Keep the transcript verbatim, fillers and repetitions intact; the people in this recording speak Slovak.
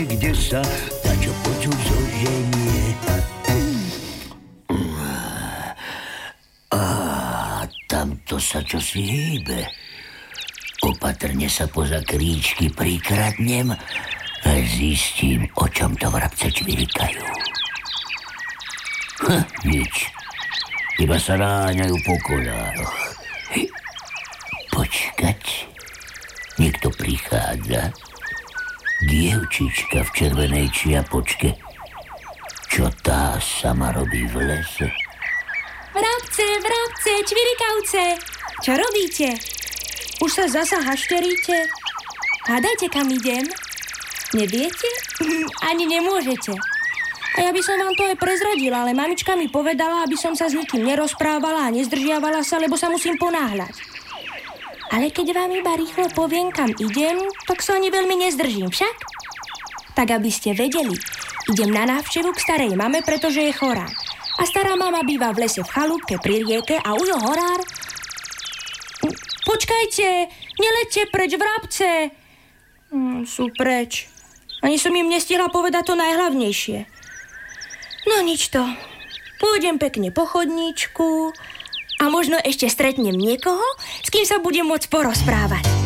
kde sa dačo počuť zoženie. A tamto sa čosi hýbe. Opatrne sa poza kríčky prikradnem a zistím, o čom to vrabce čvirikajú. Hm, nič. Iba sa ráňajú po kolároch. Počkať. Niekto prichádza. Dievčička v červenej čiapočke. Čo tá sama robí v lese? Vrabce, vrabce, čvirikavce. Čo robíte? Už sa zasa hašteríte? Hádajte, kam idem? Neviete? Ani nemôžete. A ja by som vám to aj prezradila, ale mamička mi povedala, aby som sa s nikým nerozprávala a nezdržiavala sa, lebo sa musím ponáhľať. Ale keď vám iba rýchlo poviem, kam idem, tak sa ani veľmi nezdržím, však? Tak aby ste vedeli, idem na návštevu k starej mame, pretože je chorá. A stará mama býva v lese v chalúbke pri rieke a ujo horár... Počkajte, neledte preč, vrabce. Hm, sú preč. Ani som im nestihla povedať to najhlavnejšie. No nič to. Pôjdem pekne po chodníčku a možno ešte stretnem niekoho, s kým sa budem môcť porozprávať.